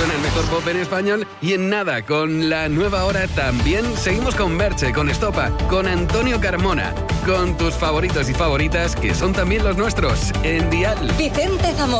suena el mejor pop en español y en nada, con la nueva hora también seguimos con Merche, con Estopa, con Antonio Carmona, con tus favoritos y favoritas que son también los nuestros en Dial. Vicente Zamora.